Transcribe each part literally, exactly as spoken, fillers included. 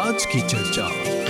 आज की चर्चा।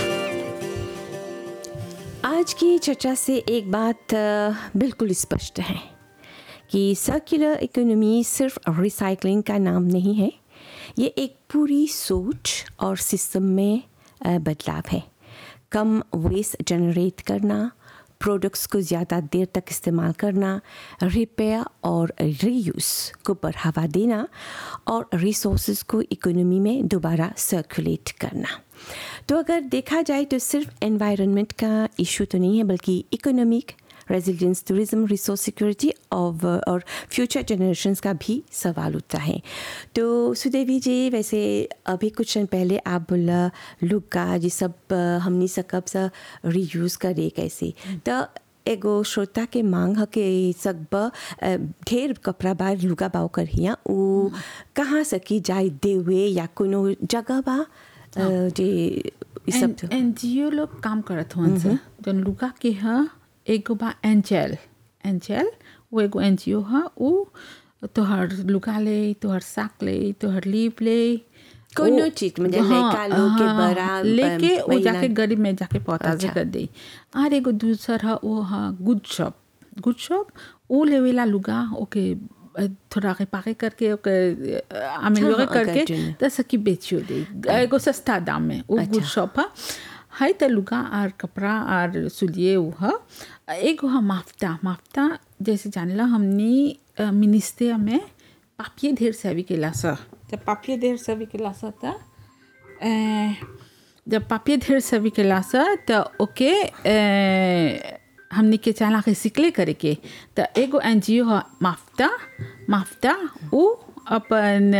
आज की चर्चा से एक बात अ, बिल्कुल स्पष्ट है कि सर्कुलर इकोनॉमी सिर्फ रिसाइकलिंग का नाम नहीं है। ये एक पूरी सोच और सिस्टम में अ, बदलाव है। कम वेस्ट जनरेट करना, प्रोडक्ट्स को ज़्यादा देर तक इस्तेमाल करना, रिपेयर और रीयूज़ को बढ़ावा देना और रिसोर्सेज को इकोनॉमी में दोबारा सर्कुलेट करना। तो अगर देखा जाए तो सिर्फ एनवायरनमेंट का इशू तो नहीं है, बल्कि economic resilience, tourism, resource security और और फ्यूचर जनरेशन्स का भी सवाल उठता है। तो सुदेवी जी, वैसे अभी कुछ दिन पहले आप बोला लुक्का जी सब अ, हमनी सकब सा रीयूज़ करे कैसे, तो एगो श्रोता के मांग ह के सब अ, ढेर कपड़ा बार लुगा बाव कर हिया उ कहाँ सकी जाए देवे या कोनो जगह बा अ, जे ई सब तो एनजीओ लोग काम करत हुअन से जन लुका के ह एगो बा एंजेल एंजेल वो एगो एनजीओ ह उ तोहर लुका ले, तोहर साक ले, तोहर लीप ले, कोनो ओ- चीज में हाँ, लड़का लोग के हाँ, बड़ा लेके अ, वो महिला- जाके गरीब में जाके पौता अच्छा। कर दे। और एगो दूसर ह वो ह गुड शॉप गुड शॉप उ लेवेला लुगा ओके अ, थोड़ा के पाके करके ओके आमेलियोरे हाँ, करके अगर त सकी बेचियो दे एगो सस्ता दाम में उ गुड शॉप ह है त लुगा और कपड़ा और सुलिए उ ह एगो ह माफ्ता माफ्ता जैसे जानेला हमनी अ, मिनिस्ट्रिया में पापिये ढेर सेवी केला स जब पापिये ढेर सेवी केला स त अ, जब पापिये ढेर सेवी केला स त ओके अ, हमनी के चाला रिसिकले करे के त एगो एनजीओ ह माफ्ता माफ्ता उ अपन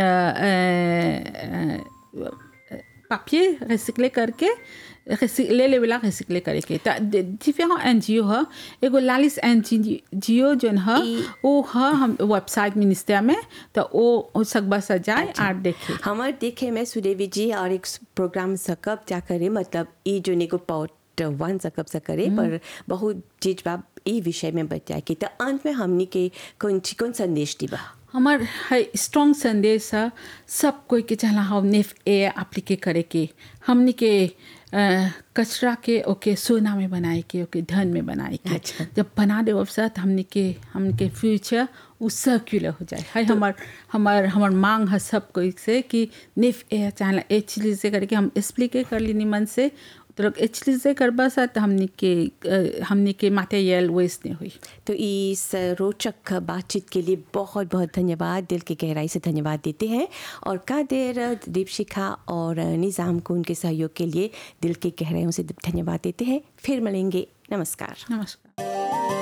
अ, अ, पापिये रिसिकले करके रिसि- ले लेवेला रिसिकले करे के त डिफरेंट एनजीओ ह एगो लालिस एनजीओ जन ह ओ ह हम वेबसाइट मिनिस्टर में त ओ ओ सकबा सजाए आर देखे हमार देखे में सुदेवी जी और एक प्रोग्राम सकब क्या करे, मतलब ई जो नेको पार्ट वन सकब सा करे, पर बहुत चीज बा ई विषय में बचाए के। तो अंत में हमनी के कौन ची कौन संदेश दी बा? हमार है स्ट्रॉन्ग संदेश है सब कोई के चला हम नेफ ए एप्लीके करे के हमनी के अ, कचरा के ओके सोना में बनाए के ओके धन में बनाए के अच्छा। जब बना दे वफसात हमनी के हमनी के फ्यूचर वो सर्कुलर हो जाए है हमार हमार हमार मांग है सब कोई से कि नेफ ए चाहला ए चीज से करके हम एक्सप्लिके कर ली निमन से तो लोग एक्चुअली से करबा साथ हमनी के अ, हमनी के मटेरियल वेस्ट नहीं हुई। तो इस रोचक बातचीत के लिए बहुत बहुत धन्यवाद, दिल की गहराई से धन्यवाद देते हैं। और कादेर, दीपशिखा और निज़ाम को उनके सहयोग के लिए दिल की गहराइयों से धन्यवाद देते हैं। फिर मिलेंगे। नमस्कार। नमस्कार।